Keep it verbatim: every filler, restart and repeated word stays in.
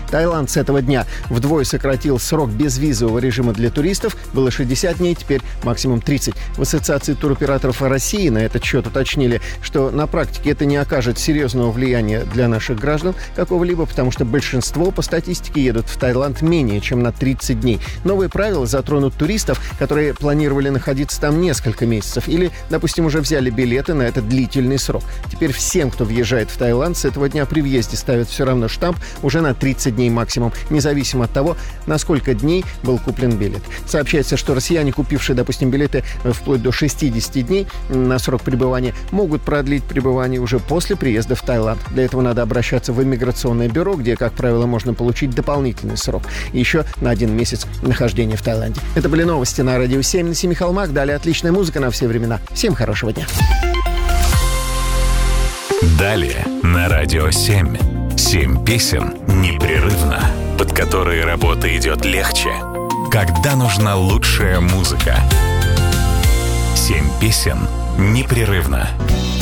Таиланд с этого дня вдвое сократил срок безвизового режима для туристов. Было шестьдесят дней, теперь максимум тридцать. В Ассоциации туроператоров России на этот счет уточнили, что на практике это не окажет серьезного влияния для наших граждан какого-либо, потому что большинство по статистике едут в Таиланд менее чем на тридцать дней. Новые правила затронут туристов, которые планировали находиться там несколько месяцев или, допустим, уже взяли билеты на этот длительный срок. Теперь всем, кто въезжает в Таиланд, с этого дня при въезде ставят все равно штамп уже на тридцать дней максимум, независимо от того, на сколько дней был куплен билет. Сообщается, что россияне, купившие, допустим, билеты вплоть до шестьдесят дней на срок пребывания, могут продлить пребывание уже после приезда в Таиланд. Для этого надо обращаться в иммиграционное бюро, где, как правило, можно получить дополнительный срок. И еще на один месяц нахождения в Таиланде. Это были новости на Радио семь на Семи холмах. Далее отличная музыка на все времена. Всем хорошего дня. Далее на Радио семь. Семь песен непрерывно, под которые работа идет легче. Когда нужна лучшая музыка. Семь песен непрерывно.